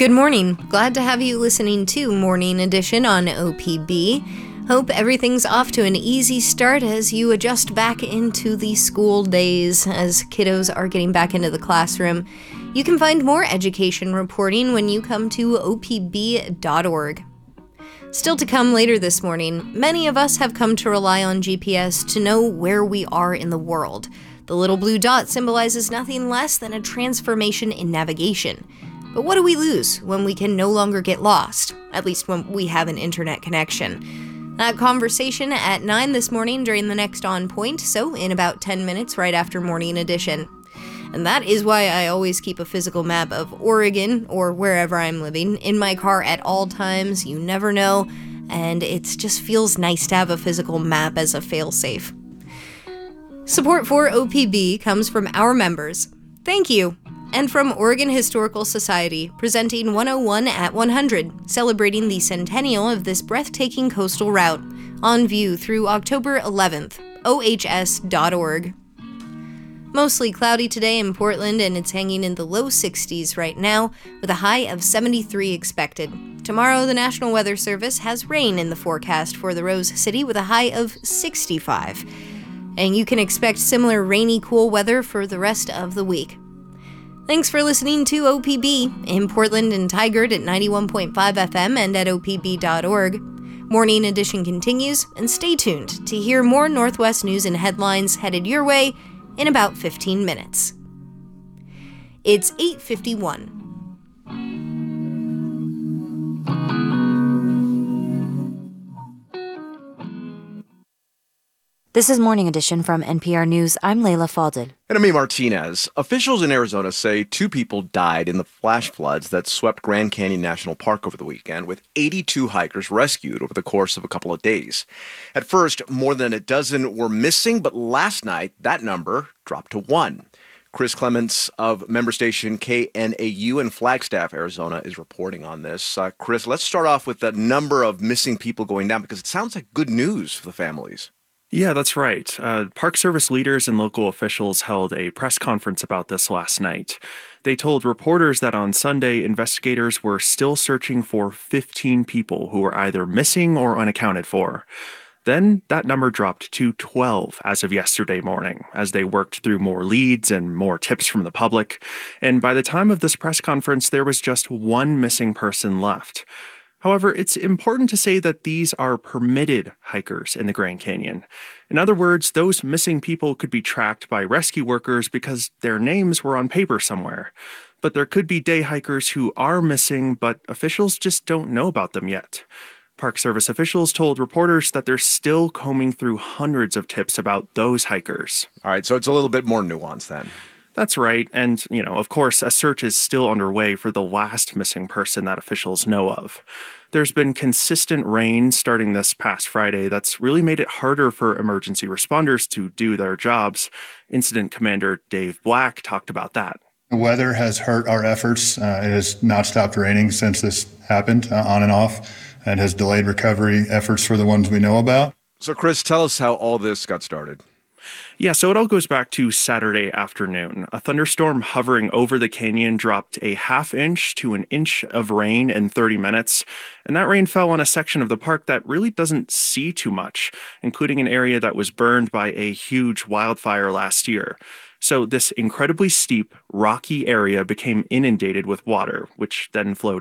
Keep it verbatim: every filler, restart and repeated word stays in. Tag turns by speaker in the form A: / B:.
A: Good morning. Glad to have you listening to Morning Edition on O P B. Hope everything's off to an easy start as you adjust back into the school days, as kiddos are getting back into the classroom. You can find more education reporting when you come to O P B dot org. Still to come later this morning, many of us have come to rely on G P S to know where we are in the world. The little blue dot symbolizes nothing less than a transformation in navigation. But what do we lose when we can no longer get lost? At least when we have an internet connection. That conversation at nine this morning during the next On Point, so in about ten minutes right after Morning Edition. And that is why I always keep a physical map of Oregon, or wherever I'm living, in my car at all times. You never know, and it just feels nice to have a physical map as a failsafe. Support for O P B comes from our members. Thank you. And from Oregon Historical Society, presenting one oh one at one hundred, celebrating the centennial of this breathtaking coastal route, on view through October eleventh, O H S dot org. Mostly cloudy today in Portland, and it's hanging in the low sixties right now, with a high of seventy-three expected. Tomorrow, the National Weather Service has rain in the forecast for the Rose City with a high of sixty-five. And you can expect similar rainy, cool weather for the rest of the week. Thanks for listening to O P B in Portland and Tigard at ninety-one point five F M and at O P B dot org. Morning Edition continues, and stay tuned to hear more Northwest news and headlines headed your way in about fifteen minutes. It's eight fifty-one.
B: This is Morning Edition from N P R News. I'm Layla Falded.
C: And I'm Martinez. Officials in Arizona say two people died in the flash floods that swept Grand Canyon National Park over the weekend, with eighty-two hikers rescued over the course of a couple of days. At first, more than a dozen were missing, but last night, that number dropped to one. Chris Clements of member station K N A U in Flagstaff, Arizona, is reporting on this. Uh, Chris, let's start off with the number of missing people going down, because it sounds like good news for the families.
D: Yeah, that's right. Uh, Park Service leaders and local officials held a press conference about this last night. They told reporters that on Sunday, investigators were still searching for fifteen people who were either missing or unaccounted for. Then that number dropped to twelve as of yesterday morning, as they worked through more leads and more tips from the public. And by the time of this press conference, there was just one missing person left. However, it's important to say that these are permitted hikers in the Grand Canyon. In other words, those missing people could be tracked by rescue workers because their names were on paper somewhere. But there could be day hikers who are missing, but officials just don't know about them yet. Park Service officials told reporters that they're still combing through hundreds of tips about those hikers.
C: All right, so it's a little bit more nuanced then.
D: That's right. And, you know, of course, a search is still underway for the last missing person that officials know of. There's been consistent rain starting this past Friday that's really made it harder for emergency responders to do their jobs. Incident Commander Dave Black talked about that.
E: The weather has hurt our efforts. Uh, it has not stopped raining since this happened, uh, on and off, and has delayed recovery efforts for the ones we know about.
C: So, Chris, tell us how all this got started.
D: Yeah, so it all goes back to Saturday afternoon. A thunderstorm hovering over the canyon dropped a half inch to an inch of rain in thirty minutes. And that rain fell on a section of the park that really doesn't see too much, including an area that was burned by a huge wildfire last year. So this incredibly steep, rocky area became inundated with water, which then flowed